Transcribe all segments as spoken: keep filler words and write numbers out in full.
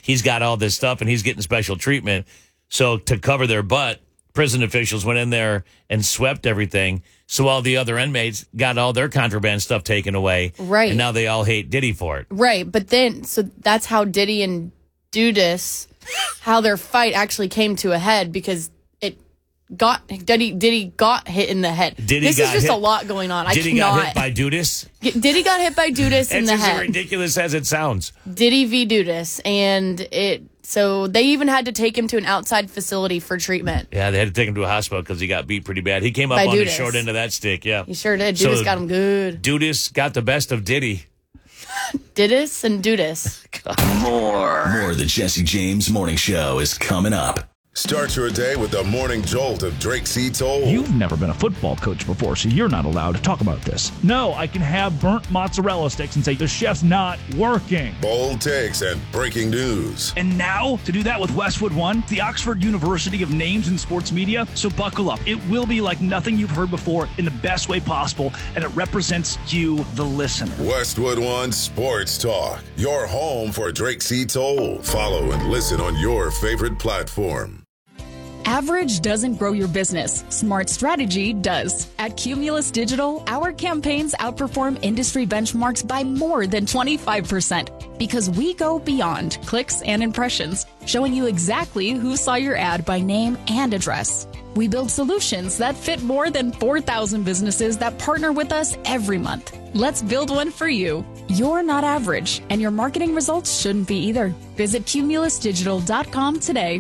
he's got all this stuff and he's getting special treatment. So to cover their butt, prison officials went in there and swept everything. So all the other inmates got all their contraband stuff taken away. Right. And now they all hate Diddy for it. Right. But then, so that's how Diddy and Dudas, how their fight actually came to a head because it got, Diddy, Diddy got hit in the head. Diddy this got is just hit, a lot going on. Diddy I cannot. got hit by Dudas? Diddy got hit by Dudas in the It's head. as ridiculous as it sounds. Diddy v. Dudas. And it, so they even had to take him to an outside facility for treatment. Yeah, they had to take him to a hospital because he got beat pretty bad. He came up By on Dudas. the short end of that stick, yeah. He sure did. So Dudas got him good. Dudas got the best of Diddy. Didis and Dudas. More. More of the Jesse James Morning Show is coming up. Start your day with the morning jolt of Drake C. Toll. You've never been a football coach before, so you're not allowed to talk about this. No, I can have burnt mozzarella sticks and say the chef's not working. Bold takes and breaking news. And now, to do that with Westwood One, the Oxford University of Names in Sports Media. So buckle up. It will be like nothing you've heard before in the best way possible, and it represents you, the listener. Westwood One Sports Talk. Your home for Drake C. Toll. Follow and listen on your favorite platform. Average doesn't grow your business. Smart strategy does. At Cumulus Digital, our campaigns outperform industry benchmarks by more than twenty-five percent because we go beyond clicks and impressions, showing you exactly who saw your ad by name and address. We build solutions that fit more than four thousand businesses that partner with us every month. Let's build one for you. You're not average, and your marketing results shouldn't be either. Visit cumulus digital dot com today.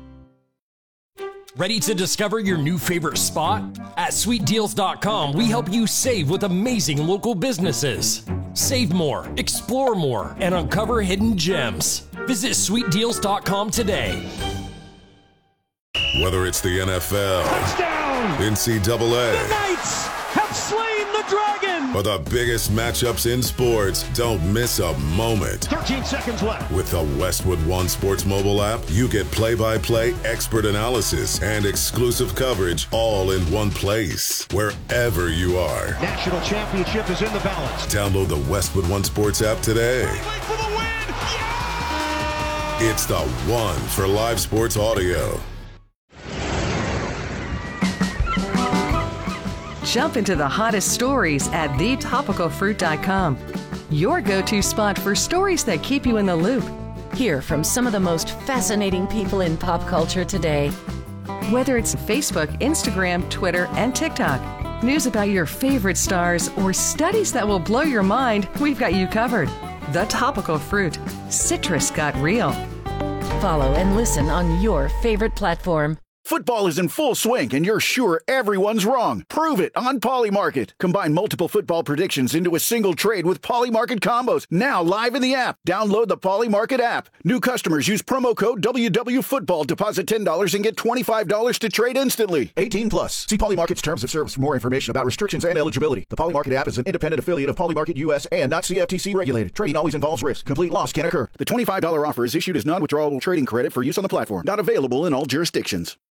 Ready to discover your new favorite spot? At sweet deals dot com, we help you save with amazing local businesses. Save more, explore more, and uncover hidden gems. Visit sweet deals dot com today. Whether it's the N F L, touchdown, N C double A, the Knights have slain the dragon, or the biggest matchups in sports, don't miss a moment. thirteen seconds left. With the Westwood One Sports mobile app, you get play-by-play expert analysis and exclusive coverage all in one place, wherever you are. National championship is in the balance. Download the Westwood One Sports app today. For the win. Yeah! It's the one for live sports audio. Jump into the hottest stories at the topical fruit dot com. Your go-to spot for stories that keep you in the loop. Hear from some of the most fascinating people in pop culture today. Whether it's Facebook, Instagram, Twitter, and TikTok, news about your favorite stars, or studies that will blow your mind, we've got you covered. The Topical Fruit. Citrus got real. Follow and listen on your favorite platform. Football is in full swing, and you're sure everyone's wrong. Prove it on Polymarket. Combine multiple football predictions into a single trade with Polymarket combos. Now live in the app. Download the Polymarket app. New customers use promo code W W Football. Deposit ten dollars and get twenty-five dollars to trade instantly. eighteen plus. See Polymarket's terms of service for more information about restrictions and eligibility. The Polymarket app is an independent affiliate of Polymarket U S and not C F T C regulated. Trading always involves risk. Complete loss can occur. The twenty-five dollars offer is issued as non-withdrawable trading credit for use on the platform. Not available in all jurisdictions.